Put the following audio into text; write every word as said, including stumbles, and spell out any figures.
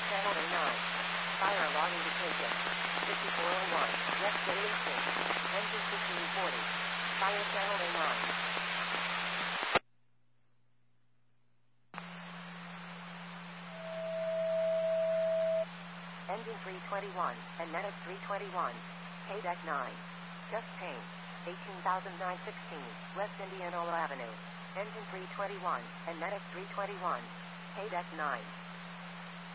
channel A nine. Fire alarm indication. fifty-four oh one. West Daily six. Engine fifteen forty. Fire channel A nine. Engine three twenty-one, and N S three twenty-one. K-Deck nine. Just paint. eighteen thousand nine hundred sixteen, West Indianola Avenue. Engine three twenty-one, and N S three twenty-one. K-Deck nine.